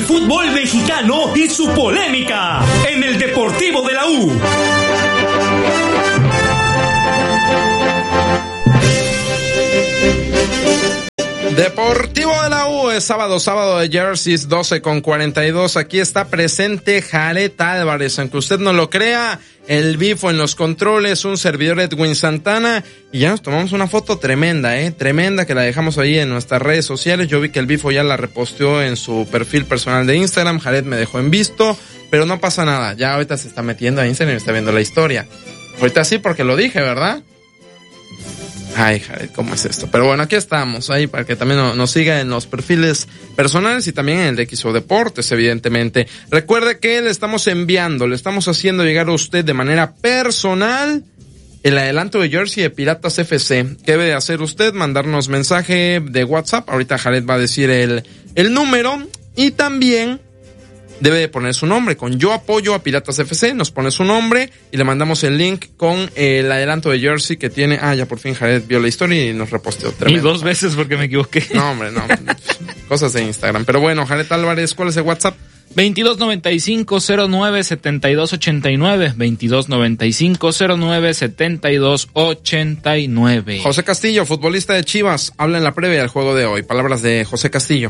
fútbol mexicano y su polémica en el Deportivo de la U. Deportivo de la U, es sábado de jerseys, 12:42. Aquí está presente Jared Álvarez, aunque usted no lo crea, el Bifo en los controles, un servidor Edwin Santana, y ya nos tomamos una foto tremenda, tremenda, que la dejamos ahí en nuestras redes sociales. Yo vi que el Bifo ya la reposteó en su perfil personal de Instagram, Jared me dejó en visto, pero no pasa nada, ya ahorita se está metiendo a Instagram y está viendo la historia. Ahorita sí porque lo dije, ¿verdad? Ay, Jared, ¿cómo es esto? Pero bueno, aquí estamos, ahí para que también nos siga en los perfiles personales y también en el de XO Deportes, evidentemente. Recuerde que le estamos haciendo llegar a usted de manera personal el adelanto de jersey de Piratas FC. ¿Qué debe de hacer usted? Mandarnos mensaje de WhatsApp, ahorita Jared va a decir el número, y también debe de poner su nombre, con yo apoyo a Piratas FC, nos pone su nombre y le mandamos el link con el adelanto de jersey que tiene. Ya por fin Jared vio la historia y nos reposteó. Tremendo. Y 2 veces porque me equivoqué. No, hombre, no. Cosas de Instagram. Pero bueno, Jared Álvarez, ¿cuál es el WhatsApp? 2295-09-7289. 2295-09-7289. José Castillo, futbolista de Chivas, habla en la previa del juego de hoy. Palabras de José Castillo.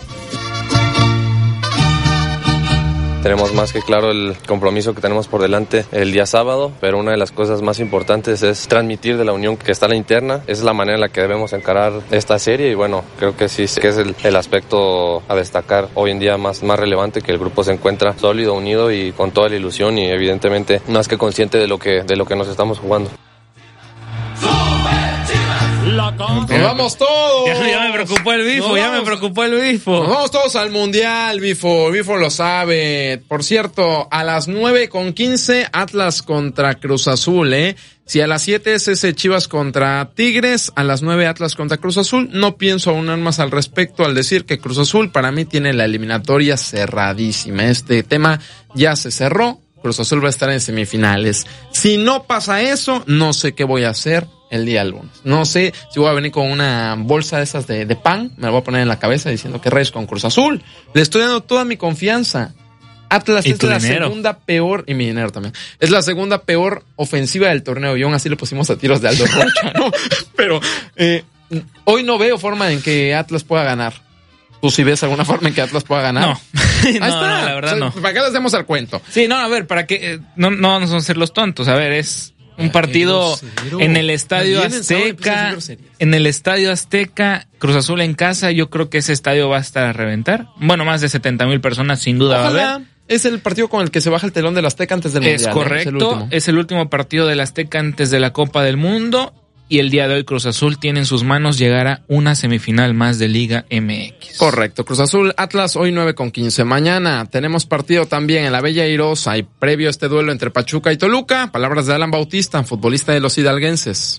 Tenemos más que claro el compromiso que tenemos por delante el día sábado, pero una de las cosas más importantes es transmitir de la unión que está en la interna. Esa es la manera en la que debemos encarar esta serie y bueno, creo que sí que es el aspecto a destacar hoy en día más relevante, que el grupo se encuentra sólido, unido y con toda la ilusión y evidentemente más que consciente de lo que nos estamos jugando. Nos vamos todos. Ya me preocupó el Bifo, Nos vamos todos al Mundial, Bifo. Bifo lo sabe. Por cierto, a las 9:15, Atlas contra Cruz Azul, Si a las 7 es ese Chivas contra Tigres, a las 9 Atlas contra Cruz Azul. No pienso aunar más al respecto al decir que Cruz Azul para mí tiene la eliminatoria cerradísima. Este tema ya se cerró. Cruz Azul va a estar en semifinales. Si no pasa eso, no sé qué voy a hacer el día lunes. No sé si voy a venir con una bolsa de esas de pan, me la voy a poner en la cabeza diciendo que reyes con Cruz Azul. Le estoy dando toda mi confianza. Atlas es la segunda peor, y mi dinero también, es la segunda peor ofensiva del torneo, y aún así le pusimos a tiros de Aldo Rocha, ¿no? Pero hoy no veo forma en que Atlas pueda ganar. ¿Tú sí ves alguna forma en que Atlas pueda ganar? No. Ahí está. No, la verdad no. ¿Para qué les demos al cuento? Sí, no, a ver, para que no vamos a ser los tontos. A ver, es un partido en el Estadio Azteca. En el Estadio Azteca, Cruz Azul en casa. Yo creo que ese estadio va a estar a reventar. Bueno, más de 70,000 personas sin duda va a haber. Es el partido con el que se baja el telón del Azteca antes del Mundial. Es correcto. Es el último partido del Azteca antes de la Copa del Mundo. Y el día de hoy Cruz Azul tiene en sus manos llegar a una semifinal más de Liga MX. Correcto. Cruz Azul, Atlas, hoy 9:15. Mañana tenemos partido también en la Bella Airosa y previo a este duelo entre Pachuca y Toluca. Palabras de Alan Bautista, futbolista de los hidalguenses.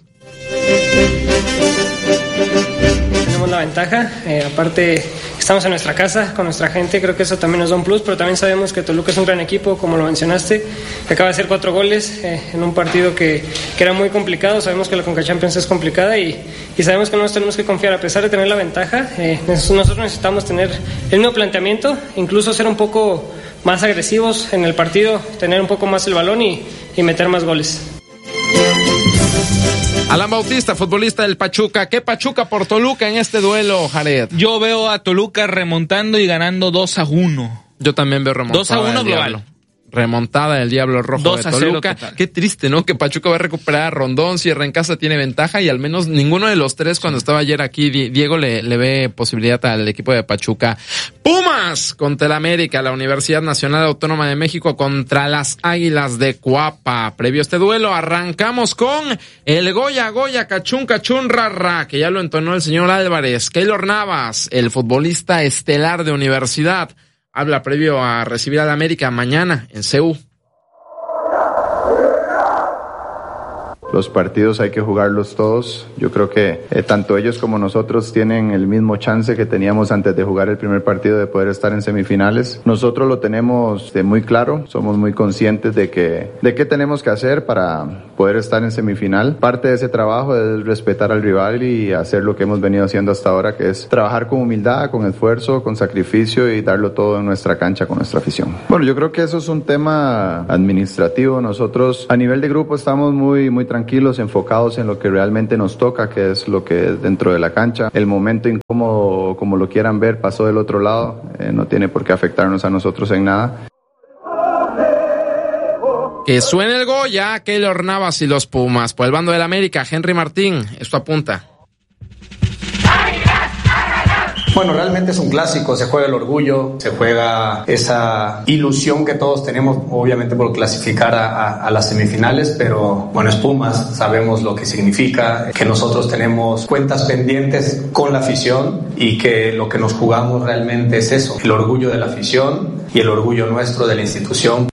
Tenemos la ventaja, aparte estamos en nuestra casa, con nuestra gente, creo que eso también nos da un plus, pero también sabemos que Toluca es un gran equipo, como lo mencionaste, que acaba de hacer 4 goles en un partido que era muy complicado. Sabemos que la Conca Champions es complicada y sabemos que no nos tenemos que confiar, a pesar de tener la ventaja. Nosotros necesitamos tener el mismo planteamiento, incluso ser un poco más agresivos en el partido, tener un poco más el balón y meter más goles. Alan Bautista, futbolista del Pachuca. ¿Qué Pachuca por Toluca en este duelo, Jared? Yo veo a Toluca remontando y ganando 2-1. Yo también veo remontada. 2-1 global. Remontada del Diablo Rojo de Toluca. 2-0, Qué triste, ¿no? Que Pachuca va a recuperar a Rondón, Sierra en casa tiene ventaja y al menos ninguno de los tres, cuando estaba ayer aquí, Diego le ve posibilidad al equipo de Pachuca. Pumas contra el América, la Universidad Nacional Autónoma de México contra las Águilas de Coapa. Previo a este duelo arrancamos con el Goya, Cachún, Rarra, que ya lo entonó el señor Álvarez. Keylor Navas, el futbolista estelar de Universidad, habla previo a recibir al América mañana en CU. los partidos hay que jugarlos todos. Yo creo que tanto ellos como nosotros tienen el mismo chance que teníamos antes de jugar el primer partido de poder estar en semifinales. Nosotros lo tenemos muy claro, somos muy conscientes de qué tenemos que hacer para poder estar en semifinal. Parte de ese trabajo es respetar al rival y hacer lo que hemos venido haciendo hasta ahora, que es trabajar con humildad, con esfuerzo, con sacrificio y darlo todo en nuestra cancha con nuestra afición. Bueno, yo creo que eso es un tema administrativo. Nosotros a nivel de grupo estamos muy tranquilos, enfocados en lo que realmente nos toca, que es lo que es dentro de la cancha. El momento incómodo, como lo quieran ver, pasó del otro lado, no tiene por qué afectarnos a nosotros en nada. Que suene el Goya, Keylor Navas y los Pumas. Por el bando del América, Henry Martín, esto apunta. Bueno, realmente es un clásico, se juega el orgullo, se juega esa ilusión que todos tenemos, obviamente por clasificar a las semifinales, pero bueno, es Pumas, sabemos lo que significa, que nosotros tenemos cuentas pendientes con la afición y que lo que nos jugamos realmente es eso, el orgullo de la afición y el orgullo nuestro de la institución.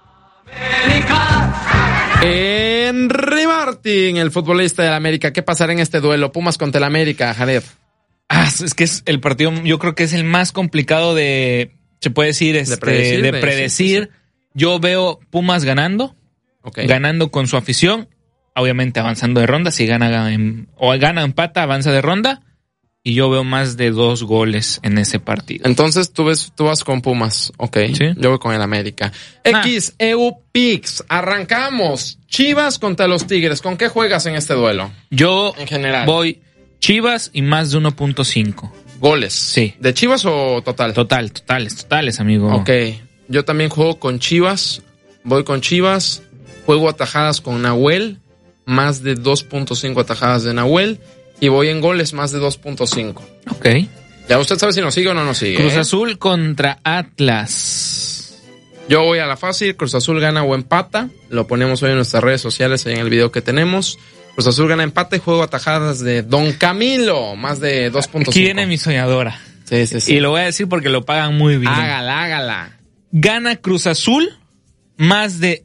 Henry Martín, el futbolista del América, ¿qué pasará en este duelo? Pumas contra el América, Jared. Es que es el partido, yo creo que es el más complicado se puede decir, de predecir. Sí. Yo veo Pumas ganando, ganando con su afición, obviamente avanzando de ronda, si gana empata, avanza de ronda, y yo veo más de 2 goles en ese partido. Entonces tú vas con Pumas, ¿sí? Yo voy con el América. XEU Picks, arrancamos. Chivas contra los Tigres, ¿con qué juegas en este duelo? Yo en general voy Chivas y más de 1.5. ¿Goles? Sí. ¿De Chivas o total? Totales, amigo. Ok. Yo también juego con Chivas. Voy con Chivas. Juego atajadas con Nahuel. Más de 2.5 atajadas de Nahuel. Y voy en goles más de 2.5. Ok. Ya usted sabe si nos sigue o no nos sigue. Cruz Azul contra Atlas. Yo voy a la fácil. Cruz Azul gana o empata. Lo ponemos hoy en nuestras redes sociales, en el video que tenemos. Cruz Azul gana empate y juego atajadas de Don Camilo, más de 2.5. Aquí viene mi soñadora. Sí. Y lo voy a decir porque lo pagan muy bien. Hágala. Gana Cruz Azul, más de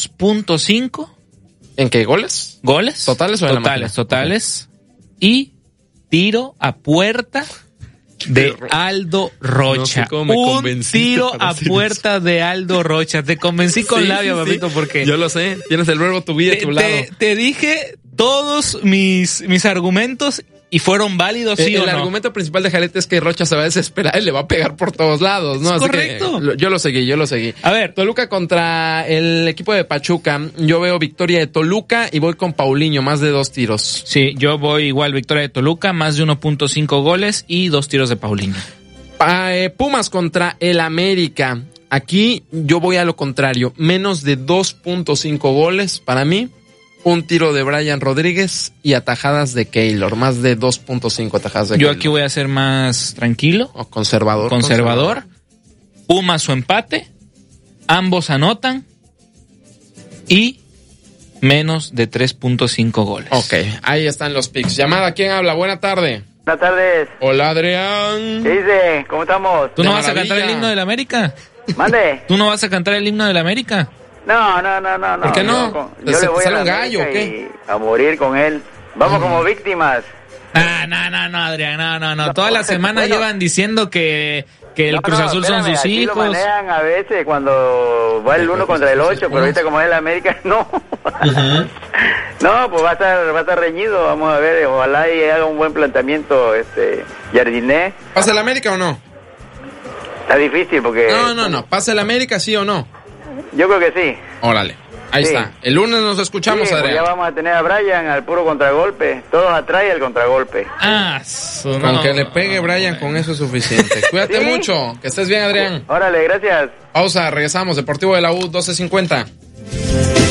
2.5. ¿En qué? ¿Goles? ¿Totales o de la máquina? Totales. Y tiro a puerta de Aldo Rocha. No sé cómo me convenciste. Un tiro a puerta eso. De Aldo Rocha. Te convencí con labio, papito, porque... Yo lo sé. Tienes el verbo tu vida a tu lado. Te dije todos mis argumentos y fueron válidos, ¿sí o no? El argumento principal de Jared es que Rocha se va a desesperar y le va a pegar por todos lados, ¿no? Es correcto. Así que yo lo seguí. A ver, Toluca contra el equipo de Pachuca. Yo veo victoria de Toluca y voy con Paulinho, más de 2 tiros. Sí, yo voy igual victoria de Toluca, más de 1.5 goles y 2 tiros de Paulinho. Pumas contra el América. Aquí yo voy a lo contrario, menos de 2.5 goles para mí. Un tiro de Brian Rodríguez y atajadas de Keylor, más de 2.5 atajadas de Keylor. Yo aquí voy a ser más tranquilo. O conservador. Pumas su empate, ambos anotan y menos de 3.5 goles. Ok, ahí están los picks. Llamada, ¿quién habla? Buena tarde. Buenas tardes. Hola, Adrián. ¿Qué dice? ¿Cómo estamos? ¿Tú no vas a cantar el himno de la América? ¿Mande? ¿Tú no vas a cantar el himno de la América? No. ¿Por qué no? Yo le voy a un gallo, ¿o qué? A morir con él. Vamos como víctimas. No, Adrián, no. Toda la semana llevan diciendo que el Cruz Azul son sus hijos. Lo manejan a veces cuando va el 1 contra el 8, pero ahorita como es el América, no. No, pues va a estar reñido. Vamos a ver, ojalá y haga un buen planteamiento Jardiné. ¿Pasa el América o no? Está difícil porque... No. ¿Pasa el América, sí o no? Yo creo que sí. Órale, ahí está. El lunes nos escuchamos, sí, Adrián. Ya vamos a tener a Brian al puro contragolpe. Todos atrás y el contragolpe. Con que le pegue Brian, con eso es suficiente. Cuídate mucho. Que estés bien, Adrián. Órale, gracias. Pausa, regresamos. Deportivo de la U, 12:50.